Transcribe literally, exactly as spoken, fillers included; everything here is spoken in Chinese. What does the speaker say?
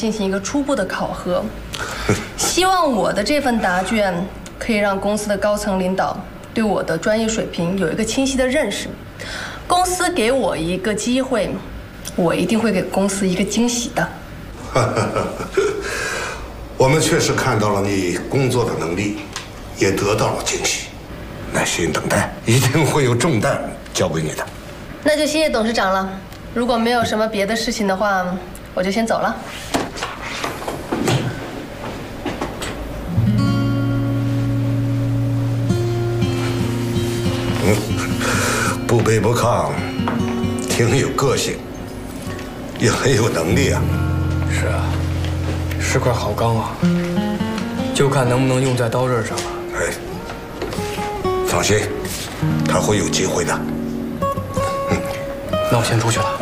进行一个初步的考核，希望我的这份答卷可以让公司的高层领导对我的专业水平有一个清晰的认识。公司给我一个机会，我一定会给公司一个惊喜的。 我们确实看到了你工作的能力，也得到了惊喜。耐心等待，一定会有重担交给你的。 那就谢谢董事长了。如果没有什么别的事情的话，我就先走了。 嗯，不卑不亢，挺有个性，也很有能力啊。 是啊，是块好钢啊，就看能不能用在刀刃上了。 哎，放心，他会有机会的。 那我先出去了。